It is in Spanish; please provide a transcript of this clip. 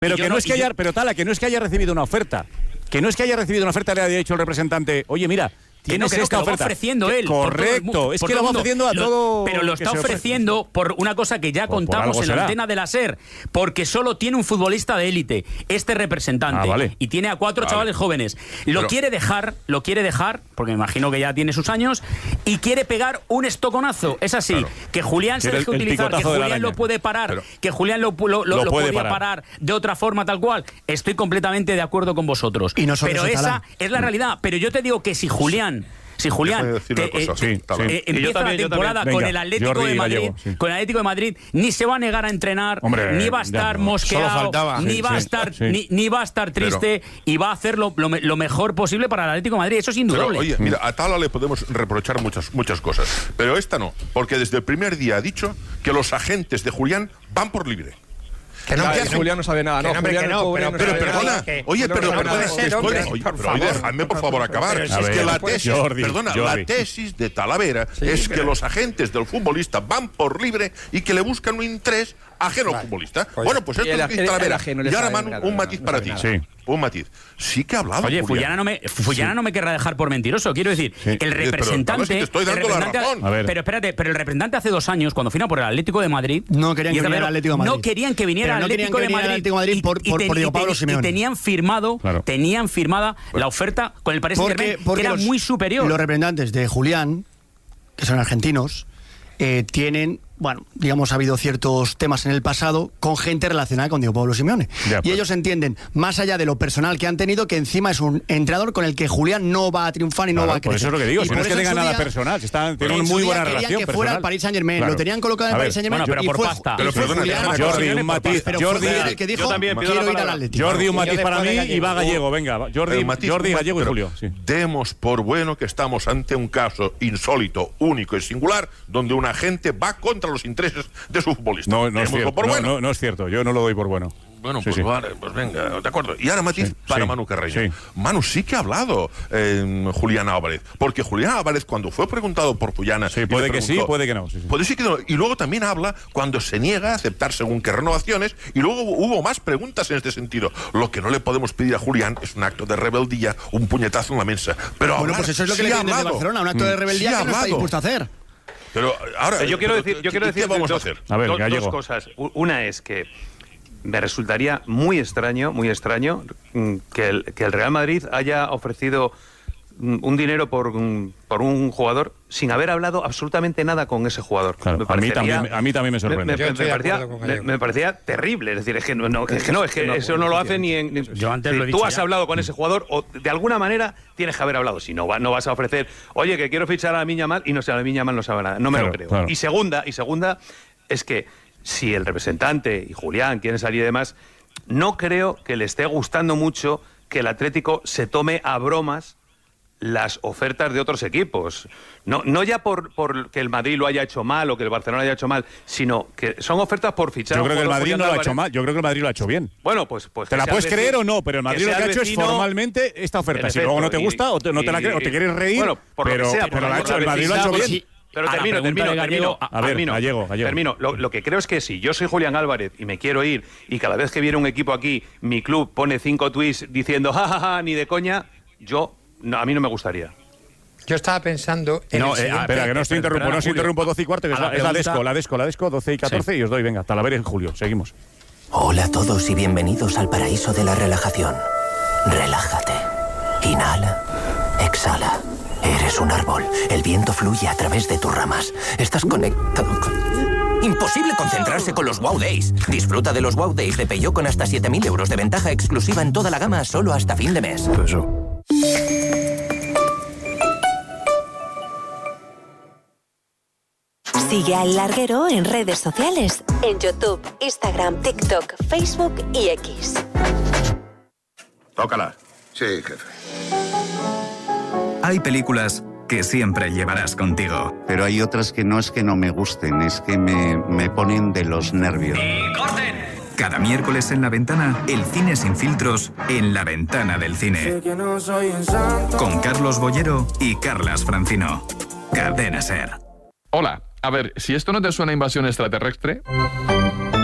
Pero que no es que haya, pero Tala, que no es que haya recibido una oferta. Que no es que haya recibido una oferta, le haya dicho el representante, oye, mira, tienes esta oferta. Lo va ofreciendo él. Correcto, es que lo va ofreciendo a todo. Pero lo está ofreciendo por una cosa que ya contamos en la antena de la SER, porque solo tiene un futbolista de élite, este representante, vale. y tiene a 4 chavales jóvenes. Lo quiere dejar, porque me imagino que ya tiene sus años, y quiere pegar un estoconazo. Es así, que Julián se deje utilizar, que Julián lo puede parar, que Julián lo puede parar de otra forma, tal cual. Estoy completamente de acuerdo con vosotros. Y no solo pero esa es la realidad. Pero yo te digo que si Julián empieza la temporada con el Atlético de Madrid, con el Atlético de Madrid, ni se va a negar a entrenar, ni va a estar mosqueado, ni va a estar triste, y va a hacer lo mejor posible para el Atlético de Madrid. Eso es indudable. Pero, oye, mira, a Tala le podemos reprochar muchas cosas, pero esta no, porque desde el primer día ha dicho que los agentes de Julián van por libre. Que Julián no sabe nada, pero perdona, déjame por favor acabar. Es que la tesis de Talavera es que los agentes del futbolista van por libre y que le buscan un interés ajeno al futbolista. Bueno, pues esto es Talavera. Y ahora, Manu, un matiz para ti. Un matiz. Sí que ha hablado. Oye, Fullana no me querrá dejar por mentiroso. Quiero decir, el representante. Pero te estoy dando la razón. Pero espérate, el representante hace 2 años, cuando vino por el Atlético de Madrid. No querían que viniera al Atlético de Madrid. No querían que viniera al Atlético de Madrid por Diego Pablo Simeone. Y tenían firmada la oferta con el Paris Saint-Germain, que era muy superior. Los representantes de Julián, que son argentinos, tienen, bueno, digamos, ha habido ciertos temas en el pasado con gente relacionada con Diego Pablo Simeone. Y ellos entienden, más allá de lo personal que han tenido, que encima es un entrenador con el que Julián no va a triunfar y no va a crecer. Por eso es lo que digo, si no es que tenga nada personal, tienen una muy buena relación que fuera al Paris Saint-Germain, lo tenían colocado en el Paris Saint-Germain, pero por pasta. Jordi, un matiz. Jordi, un matiz para mí, y va Gallego, venga. Jordi, Gallego y Julio. Demos por bueno que estamos ante un caso insólito, único y singular, donde una gente va contra los intereses de su futbolista. No es cierto. No es cierto, yo no lo doy por bueno. Bueno, vale, pues venga, de acuerdo. Y ahora matiz para Manu Carreño. Manu sí que ha hablado Julián Álvarez, porque Julián Álvarez, cuando fue preguntado por Fullana... puede que sí, puede que no. Puede sí que no. Y luego también habla cuando se niega a aceptar según qué renovaciones, y luego hubo más preguntas en este sentido. Lo que no le podemos pedir a Julián es un acto de rebeldía, un puñetazo en la mesa. Pero bueno, pues eso es lo que le piden desde Barcelona, un acto de rebeldía que no está dispuesto a hacer. Pero ahora... Yo quiero decir ¿qué vamos a hacer? A ver, dos cosas. Una es que me resultaría muy extraño que el Real Madrid haya ofrecido un dinero por un jugador sin haber hablado absolutamente nada con ese jugador. Claro, a mí también me sorprende. Me parecía terrible. Es decir, es que eso no lo hace ni en... Tú has hablado con ese jugador, o de alguna manera tienes que haber hablado. Si no, no vas a ofrecer, oye, que quiero fichar a Lamine Yamal, y no sé, a Lamine Yamal no sabe nada. No me lo creo. Claro. Y segunda es que si el representante y Julián quieren salir y demás, no creo que le esté gustando mucho que el Atlético se tome a bromas las ofertas de otros equipos. No ya por que el Madrid lo haya hecho mal o que el Barcelona haya hecho mal, sino que son ofertas por fichar. Yo creo que el Madrid no lo ha hecho mal, yo creo que el Madrid lo ha hecho bien. Bueno, pues te la puedes creer o no, pero el Madrid lo que ha hecho es formalmente esta oferta. Si luego no te gusta o no te la crees o te quieres reír, bueno, pero el Madrid lo ha hecho bien. Pero termino. Termino. Lo que creo es que si yo soy Julián Álvarez y me quiero ir, y cada vez que viene un equipo aquí, mi club pone 5 tweets diciendo jajaja, ni de coña, a mí no me gustaría. Yo estaba pensando en espera, que no os interrumpo 12 y cuarto, que es la Desco, 12 y 14, y os doy, venga, Talavera en julio, seguimos. Hola a todos y bienvenidos al paraíso de la relajación. Relájate. Inhala. Exhala. Eres un árbol. El viento fluye a través de tus ramas. Estás conectado con... Imposible concentrarse con los Wow Days. Disfruta de los Wow Days de Peugeot con hasta 7.000 euros de ventaja exclusiva en toda la gama solo hasta fin de mes. Sigue a El Larguero en redes sociales, en YouTube, Instagram, TikTok, Facebook y X. Tócala. Sí, jefe. Hay películas que siempre llevarás contigo. Pero hay otras que no es que no me gusten, es que me ponen de los nervios. ¡Y corten! Cada miércoles en La Ventana, el cine sin filtros en La Ventana del Cine. Con Carlos Bollero y Carlas Francino. Cadena SER. Hola, a ver, si esto no te suena a invasión extraterrestre...